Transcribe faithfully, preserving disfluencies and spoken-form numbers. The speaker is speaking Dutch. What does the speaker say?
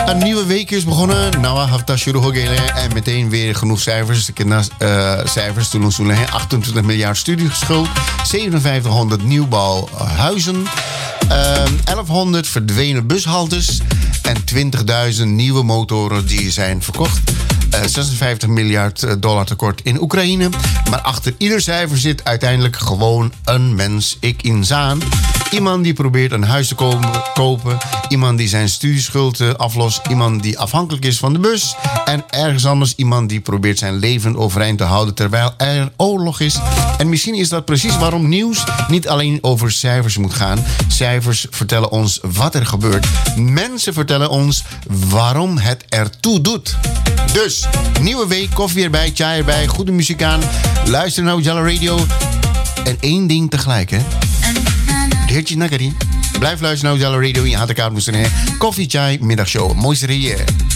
Een nieuwe week is begonnen. Nou, hafta shuru ho gele. En meteen weer genoeg cijfers. Ik uh, cijfers. Toen ons achtentwintig miljard studieschuld. zevenenvijftighonderd nieuwbouwhuizen. Uh, elfhonderd verdwenen bushaltes. En twintigduizend nieuwe motoren die zijn verkocht. Uh, zesenvijftig miljard dollar tekort in Oekraïne. Maar achter ieder cijfer zit uiteindelijk gewoon een mens. Ik insaan. Iemand die probeert een huis te komen, kopen. Iemand die zijn studieschuld uh, aflost. Iemand die afhankelijk is van de bus. En ergens anders iemand die probeert zijn leven overeind te houden terwijl er oorlog is. En misschien is dat precies waarom nieuws niet alleen over cijfers moet gaan. Cijfers vertellen ons wat er gebeurt. Mensen vertellen ons waarom het ertoe doet. Dus, nieuwe week, koffie erbij, chai erbij, goede muziek aan. Luister naar Ujala Radio. En één ding tegelijk, hè. Heertje Nagari. Blijf luisteren naar Ujala Radio. Je had elkaar moesten, hè. Koffie, chai, middagshow. Mooiste hier.